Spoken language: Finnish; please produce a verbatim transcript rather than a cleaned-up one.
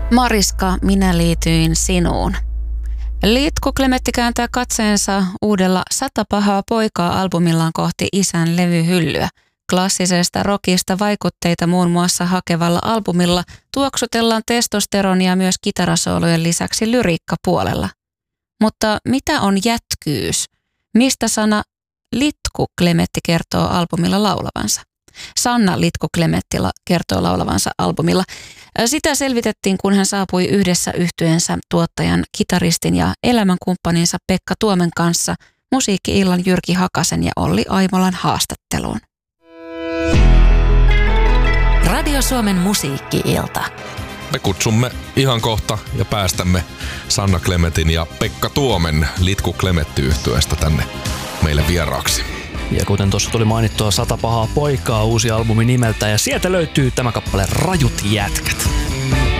Mariska, minä liityin sinuun. Litku Klemetti kääntää katseensa uudella Sata pahaa poikaa -albumillaan kohti isän levyhyllyä. Klassisesta rockista vaikutteita muun muassa hakevalla albumilla tuoksutellaan testosteronia myös kitarasoolojen lisäksi lyriikkapuolella. Mutta mitä on jätkyys? Mistä sana Litku Klemetti kertoo albumilla laulavansa? Sanna Litku Klemetti kertoo laulavansa albumilla. Sitä selvitettiin, kun hän saapui yhdessä yhtyeensä tuottajan, kitaristin ja elämänkumppaninsa Pekka Tuomen kanssa Musiikki-illan Jyrki Hakasen ja Olli Aimolan haastatteluun. Radio Suomen Musiikki-ilta. Me kutsumme ihan kohta ja päästämme Sanna Klemetin ja Pekka Tuomen Litku Klemetti-yhtyeestä tänne meille vieraaksi. Ja kuten tuossa tuli mainittua Sata pahaa poikaa, uusi albumi nimeltä, ja sieltä löytyy tämä kappale Rajut jätkät.